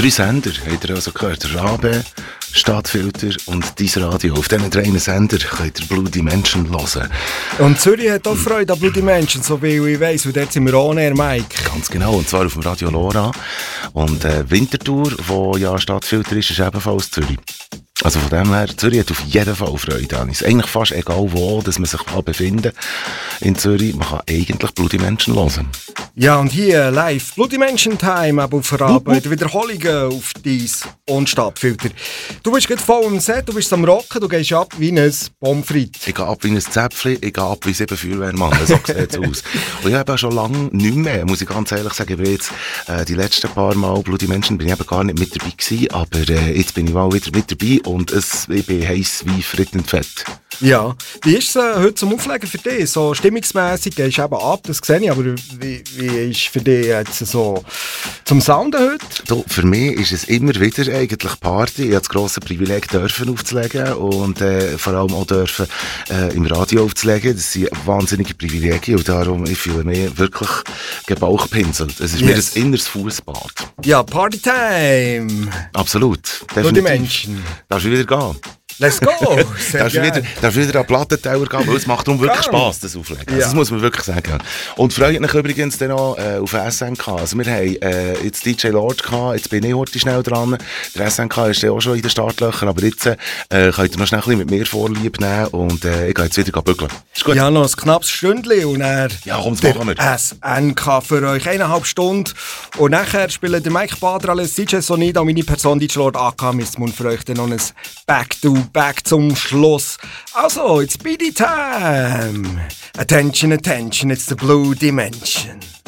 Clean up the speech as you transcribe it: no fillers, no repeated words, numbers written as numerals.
3 Sender, habt ihr also gehört. Rabe, Stadtfilter und dein Radio. Auf diesen 3 Sender könnt ihr Blue Dimension hören. Und Zürich hat auch Freude an Blue Dimension, so wie ich weiss, weil dort sind wir ohne Air, Mike. Ganz genau, und zwar auf dem Radio Lora. Und Winterthur, wo ja Stadtfilter ist ebenfalls Zürich. Also von dem her, Zürich hat auf jeden Fall Freude an uns. Eigentlich fast egal wo, dass man sich befinden in Zürich, man kann eigentlich Blue Dimension hören. Ja, und hier live Blue Dimension Time, aber auf Arbeit, Wiederholungen auf dein und Stadtfilter. Du bist gerade voll im Set, du bist am Rocken, du gehst ab wie ein Pommes frites. Ich gehe ab wie ein Zäpfchen, ich gehe ab wie 7 Feuerwehrmann, so sieht es aus. Und ich habe auch schon lange nicht mehr, muss ich ganz ehrlich sagen, ich bin jetzt die letzten paar Mal Blue Dimension bin ich eben gar nicht mit dabei gewesen, aber jetzt bin ich mal wieder mit dabei und ich bin heiß wie frittend Fett. Ja, wie ist es heute zum Auflegen für dich? So stimmungsmässig gehst du eben ab, das sehe ich, aber wie ist für dich jetzt so zum Sounden heute? Du, für mich ist es immer wieder eigentlich Party. Ich habe das grosse Privileg, dürfen aufzulegen und vor allem auch dürfen im Radio aufzulegen. Das sind wahnsinnige Privilegien und darum ich fühle mich wirklich gebauchpinselt. Es ist mir ein inneres Fußbad. Ja, Partytime! Absolut. Blue Dimension. Darfst du wieder gehen? Let's go! Darfst du wieder an Plattenteller gehen, weil es macht darum wirklich Spass, das Auflegen. Also, das muss man wirklich sagen. Und freut mich übrigens dann noch auf SNK. Also wir haben jetzt DJ Lord gehabt, jetzt bin ich heute schnell dran. Der SNK ist ja auch schon in den Startlöchern, aber jetzt könnt ihr noch schnell ein bisschen mit mir Vorlieb nehmen und ich gehe jetzt wieder bügeln. Ist gut? Ja, noch ein knappes Stündchen und dann komm, das machen wir. SNK für euch, 1,5 Stunden. Und nachher spielen der Mike Bader als DJ Sonida und meine Person DJ Lord AK Mistmund für euch dann noch ein Back zum Schluss. Also, it's BD time. Attention, attention, it's the Blue Dimension.